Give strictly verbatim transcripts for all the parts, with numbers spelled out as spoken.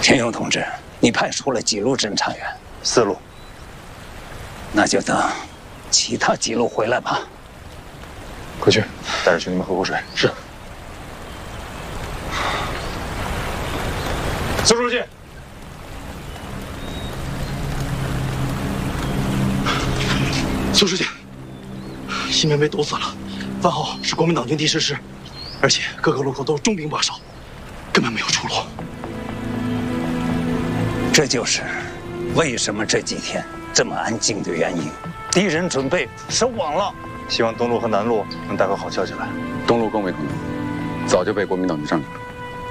田勇同志，你派出了几路侦查员？ 四路。 那就等其他几路回来吧。 快去，带着兄弟们喝口水。是。苏书记。 苏书记，西面被堵死了，番号是国民党军第十师，而且各个路口都重兵把守，根本没有出路。 这就是为什么这几天这么安静的原因。敌人准备收网了， 希望东路和南路能带回好消息来。 东路更为可能，早就被国民党给占领了。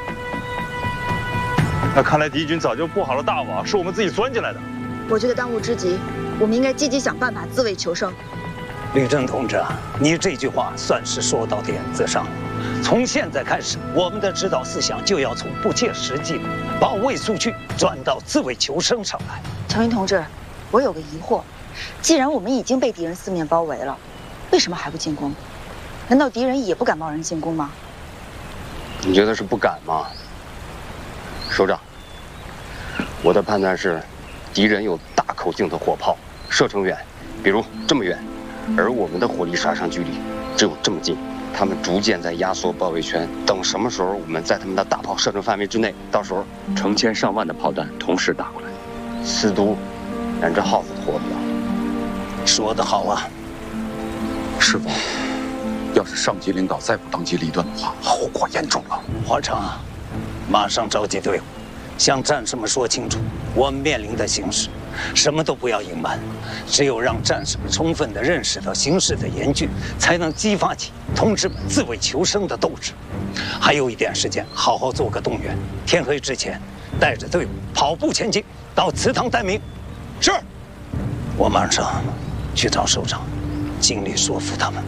那看来敌军早就布好了大网，是我们自己钻进来的。 我觉得当务之急。 我们应该积极想办法自卫求生。 吕正同志，你这句话算是说到点子上了。从现在开始，我们的指导思想就要从不切实际的保卫苏区转到自卫求生上来。 乔云同志，我有个疑惑，既然我们已经被敌人四面包围了，为什么还不进攻？难道敌人也不敢贸然进攻吗？ 你觉得是不敢吗？首长，我的判断是，敌人有大口径的火炮。 射程远，比如这么远，而我们的火力杀伤距离只有这么近。他们逐渐在压缩包围圈，等什么时候我们在他们的大炮射程范围之内，到时候成千上万的炮弹同时打过来，四都连这耗子都活不了。 说得好啊！ 师傅，要是上级领导再不当机立断的话，后果严重了。 华成啊，马上召集队伍，向战士们说清楚我们面临的形势。 什么都不要隐瞒，只有让战士们充分地认识到形势的严峻，才能激发起同志们自卫求生的斗志。还有一点时间，好好做个动员。天黑之前，带着队伍跑步前进，到祠堂待命。是。我马上去找首长，尽力说服他们。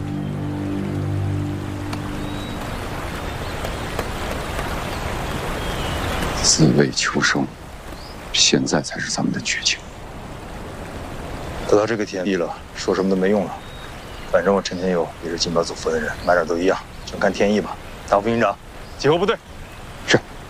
自卫求生，现在才是咱们的绝境。 得到这个天地了，说什么都没用了。反正我陈天佑也是情报组负责人，哪哪都一样，全看天意吧。当副营长，集合部队。